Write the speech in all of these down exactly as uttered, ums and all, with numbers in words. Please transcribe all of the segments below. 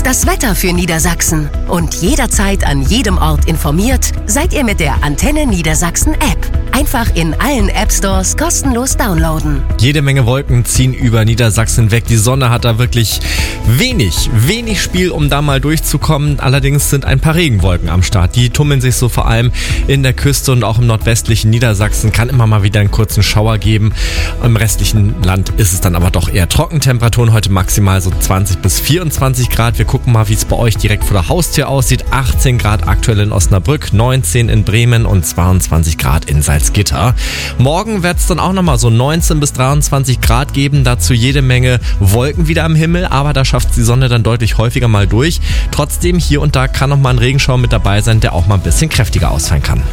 Jetzt das Wetter für Niedersachsen. Und jederzeit an jedem Ort informiert seid ihr mit der Antenne Niedersachsen App. Einfach in allen App-Stores kostenlos downloaden. Jede Menge Wolken ziehen über Niedersachsen weg. Die Sonne hat da wirklich wenig, wenig Spiel, um da mal durchzukommen. Allerdings sind ein paar Regenwolken am Start. Die tummeln sich so vor allem in der Küste und auch im nordwestlichen Niedersachsen. Kann immer mal wieder einen kurzen Schauer geben. Im restlichen Land ist es dann aber doch eher trocken. Temperaturen heute maximal so zwanzig bis vierundzwanzig Grad. Wir gucken mal, wie es bei euch direkt vor der Haustür aussieht. achtzehn Grad aktuell in Osnabrück, neunzehn in Bremen und zweiundzwanzig Grad in Salzgitter. Morgen wird es dann auch nochmal so neunzehn bis dreiundzwanzig Grad geben. Dazu jede Menge Wolken wieder am Himmel, aber da schafft die Sonne dann deutlich häufiger mal durch. Trotzdem, hier und da kann noch mal ein Regenschauer mit dabei sein, der auch mal ein bisschen kräftiger ausfallen kann.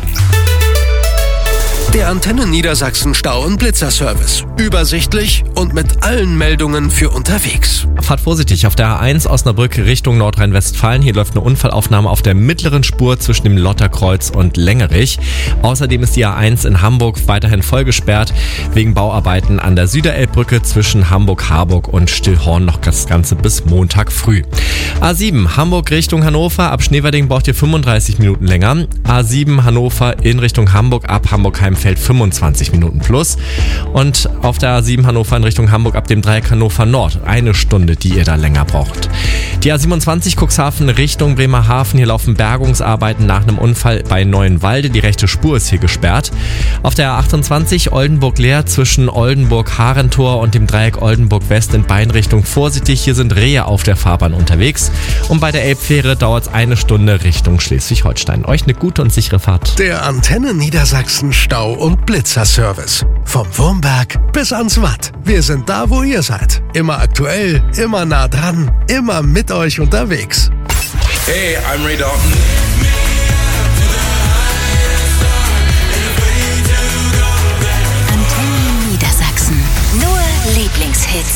Der Antenne Niedersachsen Stau- und Blitzerservice. Übersichtlich und mit allen Meldungen für unterwegs. Fahrt vorsichtig auf der A eins Osnabrück Richtung Nordrhein-Westfalen. Hier läuft eine Unfallaufnahme auf der mittleren Spur zwischen dem Lotterkreuz und Längerich. Außerdem ist die A eins in Hamburg weiterhin voll gesperrt wegen Bauarbeiten an der Süderelbbrücke zwischen Hamburg-Harburg und Stillhorn. Noch das Ganze bis Montag früh. A sieben Hamburg Richtung Hannover. Ab Schneverding braucht ihr fünfunddreißig Minuten länger. A sieben Hannover in Richtung Hamburg ab Hamburg-Heimfeld fünfundzwanzig Minuten plus. Und auf der A sieben Hannover in Richtung Hamburg ab dem Dreieck Hannover Nord eine Stunde, die ihr da länger braucht. Die A siebenundzwanzig Cuxhaven Richtung Bremerhaven. Hier laufen Bergungsarbeiten nach einem Unfall bei Neuenwalde. Die rechte Spur ist hier gesperrt. Auf der A achtundzwanzig Oldenburg-Leer zwischen Oldenburg-Harentor und dem Dreieck Oldenburg-West in beiden Richtungen vorsichtig. Hier sind Rehe auf der Fahrbahn unterwegs. Und bei der Elbfähre dauert es eine Stunde Richtung Schleswig-Holstein. Euch eine gute und sichere Fahrt. Der Antenne Niedersachsen Stau- und Blitzerservice. Vom Wurmberg bis ans Watt. Wir sind da, wo ihr seid. Immer aktuell, immer nah dran, immer mit euch unterwegs. Hey, I'm Ray Dalton.